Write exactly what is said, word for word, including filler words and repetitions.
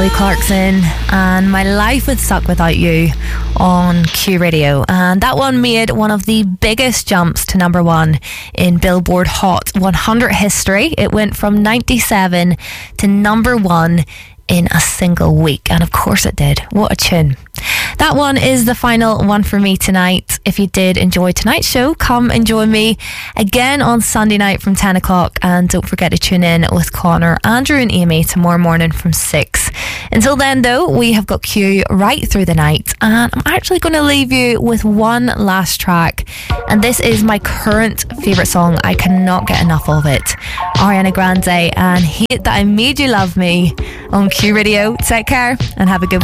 Clarkson and My Life Would Suck Without You on Q Radio, and that one made one of the biggest jumps to number one in Billboard Hot one hundred history. It went from ninety-seven to number one in a single week, and of course it did. What a tune. That one is the final one for me tonight. If you did enjoy tonight's show, come and join me again on Sunday night from ten o'clock, and don't forget to tune in with Connor, Andrew and Amy tomorrow morning from six. Until then though, we have got Q right through the night, and I'm actually going to leave you with one last track, and this is my current favourite song. I cannot get enough of it. Ariana Grande and Hate That I Made You Love Me on Q Radio. Take care and have a good